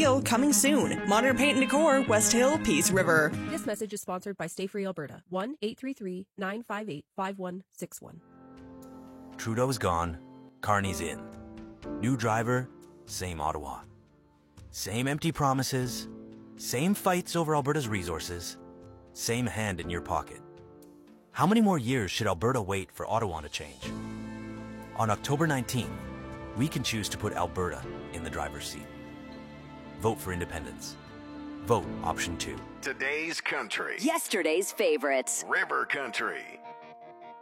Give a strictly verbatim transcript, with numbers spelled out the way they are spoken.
deal coming soon. Modern Paint and Decor, West Hill, Peace River. This message is sponsored by Stay Free Alberta. one eight three three, nine five eight, five one six one. Trudeau's gone. Carney's in. New driver, same Ottawa. Same empty promises. Same fights over Alberta's resources. Same hand in your pocket. How many more years should Alberta wait for Ottawa to change? On October nineteenth, we can choose to put Alberta in the driver's seat. Vote for independence. Vote option two. Today's country. Yesterday's favorites. River Country.